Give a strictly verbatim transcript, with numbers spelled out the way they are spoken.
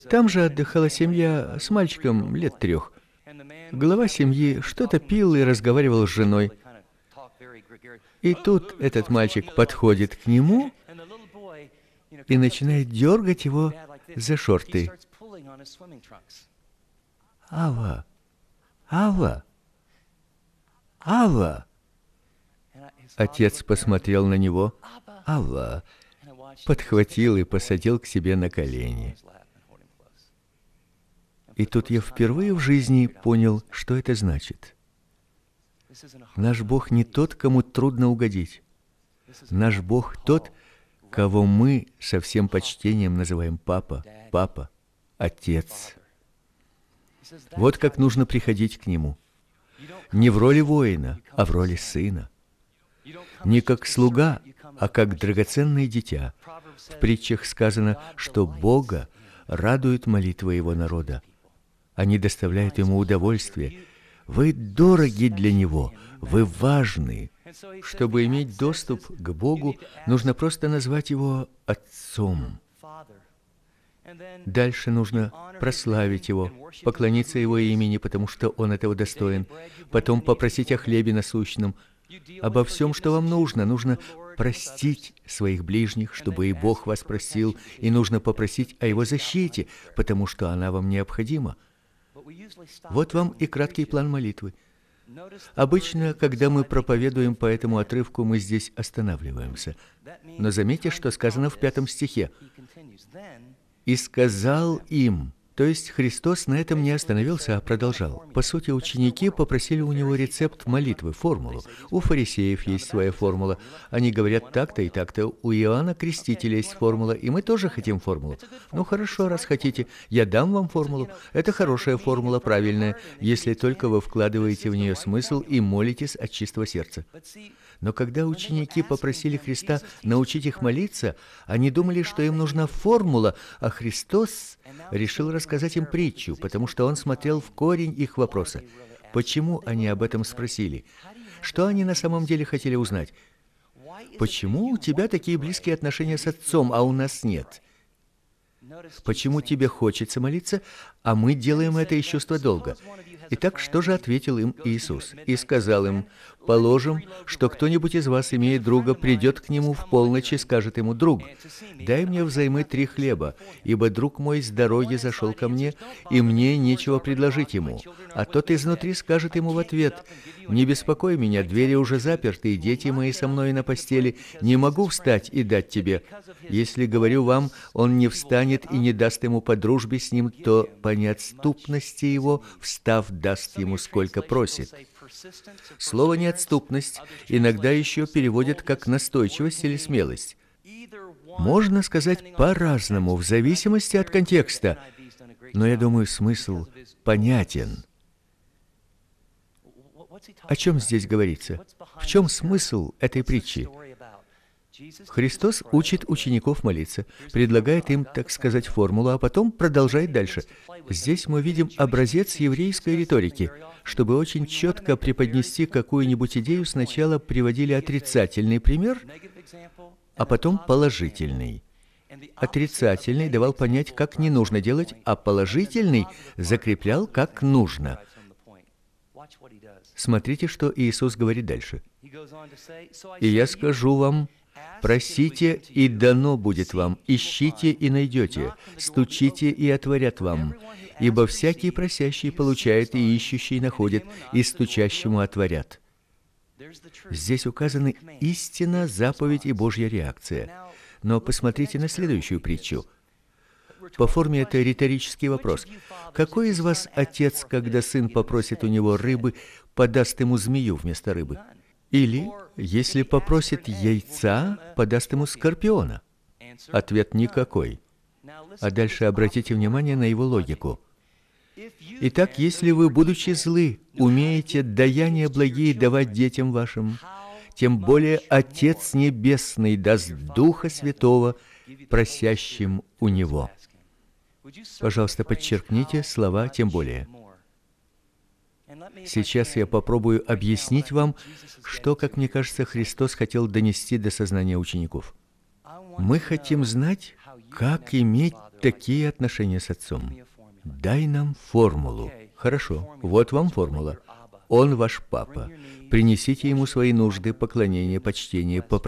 Там же отдыхала семья с мальчиком лет трех. Глава семьи что-то пил и разговаривал с женой. И тут этот мальчик подходит к нему и начинает дергать его за шорты. «Ава! Ава! Ава!» Отец посмотрел на него. «Ава!» Подхватил и посадил к себе на колени. И тут я впервые в жизни понял, что это значит. Наш Бог не тот, кому трудно угодить. Наш Бог тот, кого мы со всем почтением называем папа, папа, отец. Вот как нужно приходить к Нему. Не в роли воина, а в роли сына. Не как слуга, а как драгоценное дитя. В притчах сказано, что Бога радует молитвы Его народа. Они доставляют Ему удовольствие. Вы дороги для Него, вы важны. Чтобы иметь доступ к Богу, нужно просто назвать Его Отцом. Дальше нужно прославить Его, поклониться Его имени, потому что Он этого достоин. Потом попросить о хлебе насущном, обо всем, что вам нужно. Нужно простить своих ближних, чтобы и Бог вас простил, и нужно попросить о Его защите, потому что она вам необходима. Вот вам и краткий план молитвы. Обычно, когда мы проповедуем по этому отрывку, мы здесь останавливаемся. Но заметьте, что сказано в пятом стихе. «И сказал им». То есть Христос на этом не остановился, а продолжал. По сути, ученики попросили у Него рецепт молитвы, формулу. У фарисеев есть своя формула. Они говорят так-то и так-то. У Иоанна Крестителя есть формула, и мы тоже хотим формулу. Ну хорошо, раз хотите, я дам вам формулу. Это хорошая формула, правильная, если только вы вкладываете в нее смысл и молитесь от чистого сердца. Но когда ученики попросили Христа научить их молиться, они думали, что им нужна формула, а Христос решил рассказать им притчу, потому что Он смотрел в корень их вопроса. Почему они об этом спросили? Что они на самом деле хотели узнать? Почему у тебя такие близкие отношения с Отцом, а у нас нет? Почему тебе хочется молиться, а мы делаем это из чувства долга? Итак, что же ответил им Иисус? И сказал им: «Положим, что кто-нибудь из вас, имея друга, придет к нему в полночь и скажет ему: друг, дай мне взаймы три хлеба, ибо друг мой с дороги зашел ко мне, и мне нечего предложить ему. А тот изнутри скажет ему в ответ: не беспокой меня, двери уже заперты, и дети мои со мной на постели, не могу встать и дать тебе. Если, говорю вам, он не встанет и не даст ему по дружбе с ним, то по неотступности его, встав, даст ему сколько просит». Слово «неотступность» иногда еще переводят как настойчивость или смелость. Можно сказать по-разному, в зависимости от контекста, но я думаю, смысл понятен. О чем здесь говорится? В чем смысл этой притчи? Христос учит учеников молиться, предлагает им, так сказать, формулу, а потом продолжает дальше. Здесь мы видим образец еврейской риторики. Чтобы очень четко преподнести какую-нибудь идею, сначала приводили отрицательный пример, а потом положительный. Отрицательный давал понять, как не нужно делать, а положительный закреплял, как нужно. Смотрите, что Иисус говорит дальше. «И я скажу вам: просите, и дано будет вам, ищите, и найдете, стучите, и отворят вам. Ибо всякий просящий получает, и ищущий находит, и стучащему отворят». Здесь указаны истина, заповедь и Божья реакция. Но посмотрите на следующую притчу. По форме это риторический вопрос. Какой из вас отец, когда сын попросит у него рыбы, подаст ему змею вместо рыбы? Или, если попросит яйца, подаст ему скорпиона? Ответ никакой. А дальше обратите внимание на его логику. Итак, если вы, будучи злы, умеете даяния благие давать детям вашим, тем более Отец Небесный даст Духа Святого просящим у Него. Пожалуйста, подчеркните слова «тем более». Сейчас я попробую объяснить вам, что, как мне кажется, Христос хотел донести до сознания учеников. Мы хотим знать, как иметь такие отношения с Отцом. Дай нам формулу. Хорошо, вот вам формула. Он ваш папа. Принесите ему свои нужды, поклонение, почтение, попросите